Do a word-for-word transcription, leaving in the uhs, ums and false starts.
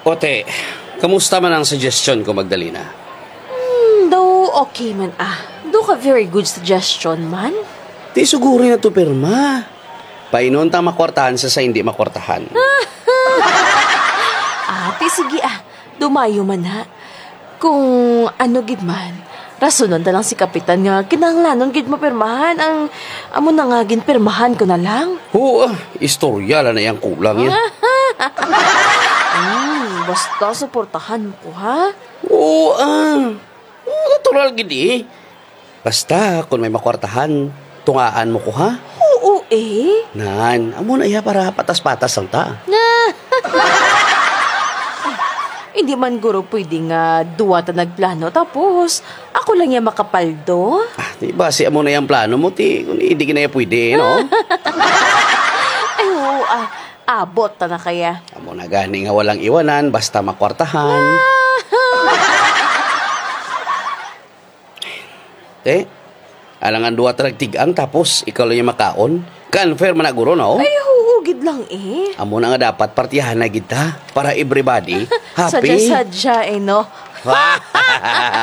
Ote, kamusta man ang suggestion ko, Magdalena? Hmm, though okay man ah. Do ka very good suggestion man. Di siguro na to pirma. Painon ta makwartahan sa sa hindi makwartahan. Ate, sige ah. Dumayo man ha. Kung ano gid man, rasonon na lang si Kapitan nga kinahanglanon gid mo pirmahan ang amo na nga gin pirmahan ko na lang. Oo, ah, istorya lang na yung kulang yan. Hmm, basta suportahan ko ha. Oo, ah. Oo, natural gid eh. Basta, kung may makwartahan, tungaan mo ko ha. Oo eh. Nan, amo na iya para patas-patas lang ta. Hindi man guro pwede nga duwa ta nagplano tapos ako lang yung makapaldo. Ah, di ba si amo na yung plano mo, ti, kung hindi ka na yan pwede, no? Ay oo ah, abot ta na kaya. Amo na gani nga walang iwanan, basta makwartahan. Eh, alangan duwa tarag tigang tapos ikaw lang yung makaon. Confirm na guro, no? Ay hugid lang eh. Amo na nga dapat partiyahan na kita para everybody happy. Sadya-sadya eh no.